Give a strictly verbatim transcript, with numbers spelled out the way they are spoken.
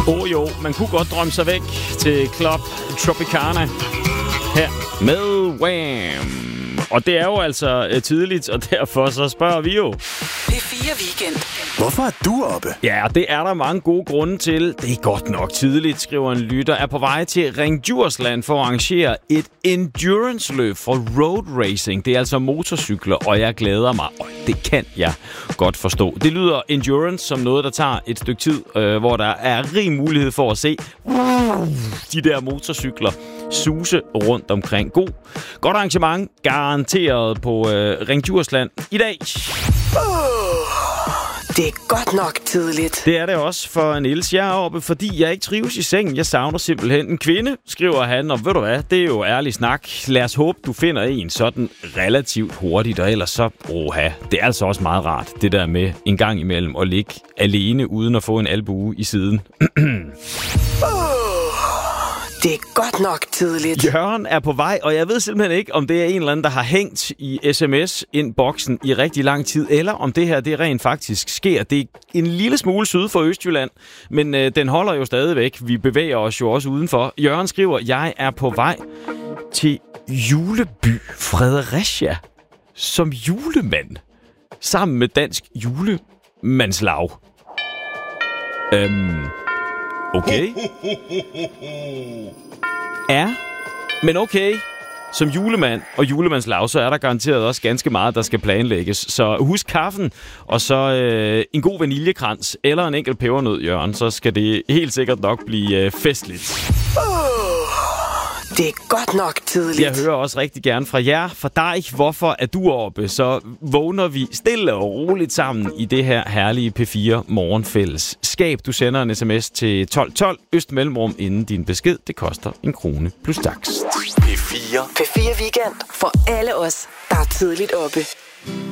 Oh jo, man kunne godt drømme sig væk til Club Tropicana her med Wham! Og det er jo altså tidligt, og derfor så spørger vi jo P fire Weekend. Hvorfor er du oppe? Ja, det er der mange gode grunde til. Det er godt nok tidligt, skriver en lytter. Er på vej til Ring Djursland for at arrangere et endurance-løb for road racing. Det er altså motorcykler, og jeg glæder mig. Og det kan jeg godt forstå. Det lyder endurance som noget, der tager et stykke tid, øh, hvor der er rig mulighed for at se de der motorcykler suse rundt omkring. God. Godt arrangement, garanteret på øh, Ring Djursland i dag. Det er godt nok tidligt. Det er det også for Niels. Jeg er oppe, fordi jeg ikke trives i sengen. Jeg savner simpelthen en kvinde, skriver han. Og ved du hvad, det er jo ærlig snak. Lad os håbe, du finder en sådan relativt hurtigt. Og ellers så, oha, det er altså også meget rart, det der med en gang imellem at ligge alene, uden at få en albue i siden. Det er godt nok tidligt. Jørgen er på vej, og jeg ved simpelthen ikke, om det er en eller anden, der har hængt i sms-indboksen i rigtig lang tid, eller om det her det rent faktisk sker. Det er en lille smule syd for Østjylland, men øh, den holder jo stadigvæk. Vi bevæger os jo også udenfor. Jørgen skriver, jeg er på vej til juleby Fredericia som julemand, sammen med Dansk Julemandslag. Øhm... Okay. Ja, men okay. Som julemand og julemandslag, så er der garanteret også ganske meget, der skal planlægges. Så husk kaffen, og så øh, en god vaniljekrans eller en enkelt pebernød, Jørgen. Så skal det helt sikkert nok blive øh, festligt. Det er godt nok tidligt. Jeg hører også rigtig gerne fra jer, fra dig. Hvorfor er du oppe? Så vågner vi stille og roligt sammen i det her herlige P fire morgenfællesskab. Du sender en sms til tolv tolv Øst Mellemrum inden din besked. Det koster en krone plus takst. P fire. P fire Weekend for alle os, der er tidligt oppe.